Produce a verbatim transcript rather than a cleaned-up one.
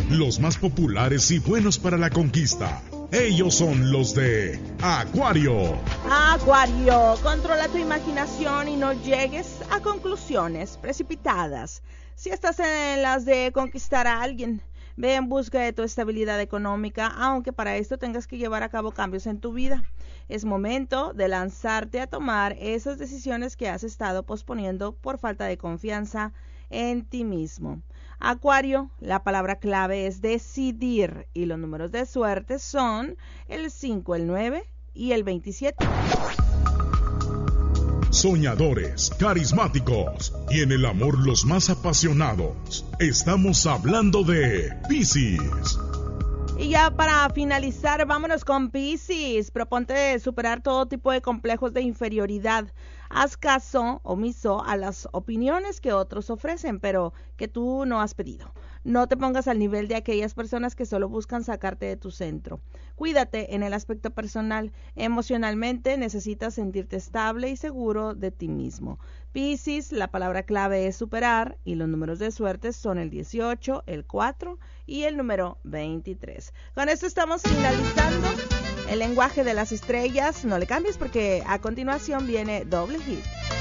los más populares y buenos para la conquista. Ellos son los de Acuario. Acuario, controla tu imaginación y no llegues a conclusiones precipitadas. Si estás en las de conquistar a alguien, ve en busca de tu estabilidad económica, aunque para esto tengas que llevar a cabo cambios en tu vida. Es momento de lanzarte a tomar esas decisiones que has estado posponiendo por falta de confianza en ti mismo. Acuario, la palabra clave es decidir y los números de suerte son el cinco, el nueve y el veintisiete. Soñadores, carismáticos y en el amor los más apasionados. Estamos hablando de Piscis. Y ya para finalizar, vámonos con Piscis. Proponte superar todo tipo de complejos de inferioridad. Haz caso omiso a las opiniones que otros ofrecen, pero que tú no has pedido. No te pongas al nivel de aquellas personas que solo buscan sacarte de tu centro. Cuídate en el aspecto personal. Emocionalmente necesitas sentirte estable y seguro de ti mismo. Piscis, la palabra clave es superar y los números de suerte son el dieciocho, el cuatro y el número veintitrés. Con esto estamos finalizando el lenguaje de las estrellas. No le cambies porque a continuación viene doble hit.